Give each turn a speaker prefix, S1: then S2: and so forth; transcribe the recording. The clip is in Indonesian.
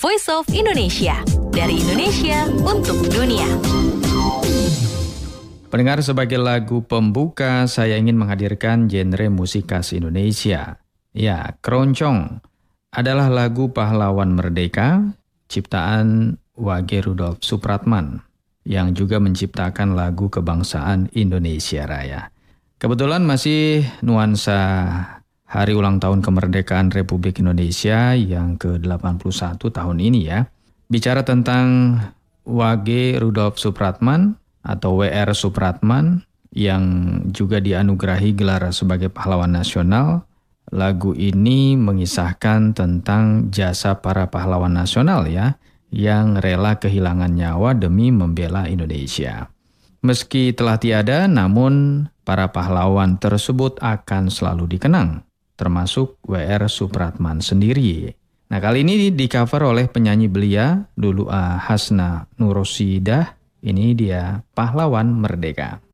S1: Voice of Indonesia. Dari Indonesia untuk dunia.
S2: Pendengar, sebagai lagu pembuka, saya ingin menghadirkan genre musik khas Indonesia. Ya, Keroncong adalah lagu pahlawan merdeka, ciptaan Wage Rudolf Supratman, yang juga menciptakan lagu kebangsaan Indonesia Raya. Kebetulan masih nuansa hari ulang tahun kemerdekaan Republik Indonesia yang ke-81 tahun ini ya. Bicara tentang Wage Rudolf Supratman atau WR Supratman yang juga dianugerahi gelar sebagai pahlawan nasional, lagu ini mengisahkan tentang jasa para pahlawan nasional ya, yang rela kehilangan nyawa demi membela Indonesia. Meski telah tiada, namun para pahlawan tersebut akan selalu dikenang, termasuk WR Supratman sendiri. Nah, kali ini di-cover oleh penyanyi belia Lulu Hasna Nurosidah. Ini dia Pahlawan Merdeka.